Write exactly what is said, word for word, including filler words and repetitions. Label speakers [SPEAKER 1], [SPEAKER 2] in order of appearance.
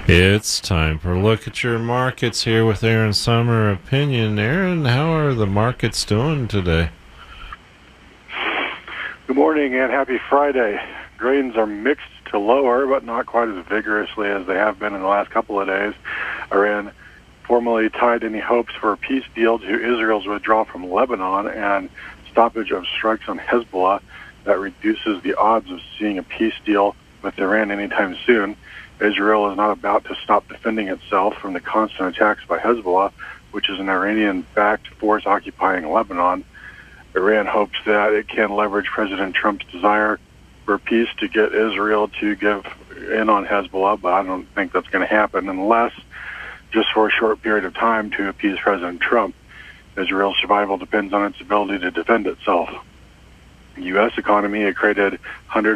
[SPEAKER 1] It's time for a look at your markets here with Aaron Summer Opinion. Aaron, how are the markets doing today?
[SPEAKER 2] Good morning and happy Friday. Grains are mixed to lower, but not quite as vigorously as they have been in the last couple of days. Iran formally tied any hopes for a peace deal to Israel's withdrawal from Lebanon and stoppage of strikes on Hezbollah. That reduces the odds of seeing a peace deal with Iran anytime soon. Israel is not about to stop defending itself from the constant attacks by Hezbollah, which is an Iranian-backed force occupying Lebanon. Iran hopes that it can leverage President Trump's desire for peace to get Israel to give in on Hezbollah, but I don't think that's going to happen unless just for a short period of time to appease President Trump. Israel's survival depends on its ability to defend itself. The U S economy had created hundreds